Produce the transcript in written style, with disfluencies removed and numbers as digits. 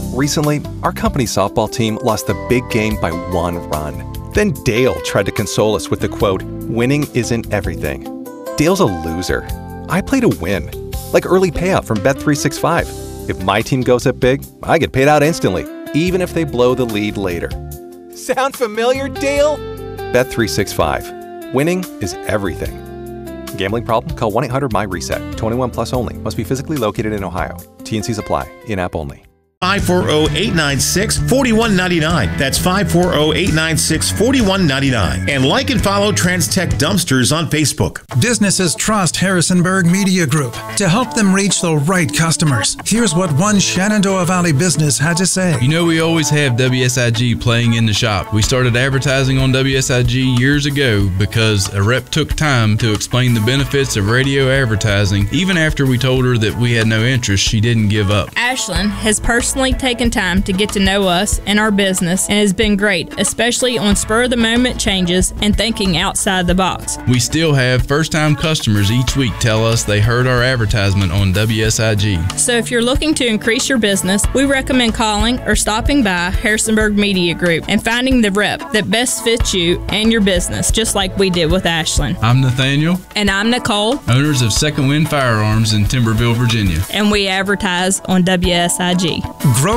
Recently, our company's softball team lost the big game by 1 run. Then Dale tried to console us with the quote, "Winning isn't everything." Dale's a loser. I play to win, like early payout from Bet365. If my team goes up big, I get paid out instantly, even if they blow the lead later. Sound familiar, Dale? Bet365. Winning is everything. Gambling problem? Call 1-800-MY-RESET. 21 plus only. Must be physically located in Ohio. T&Cs apply. In-app only. 540-896-4199. That's 540-896-4199. And like and follow TransTech Dumpsters on Facebook. Businesses trust Harrisonburg Media Group to help them reach the right customers. Here's what one Shenandoah Valley business had to say. You know, we always have WSIG playing in the shop. We started advertising on WSIG years ago because a rep took time to explain the benefits of radio advertising. Even after we told her that we had no interest, she didn't give up. Ashlyn has personally taken time to get to know us and our business and has been great, especially on spur-of-the-moment changes and thinking outside the box. We still have first-time customers each week tell us they heard our advertisement on WSIG. So if you're looking to increase your business, we recommend calling or stopping by Harrisonburg Media Group and finding the rep that best fits you and your business, just like we did with Ashlyn. I'm Nathaniel. And I'm Nicole. Owners of Second Wind Firearms in Timberville, Virginia. And we advertise on WSIG. Grow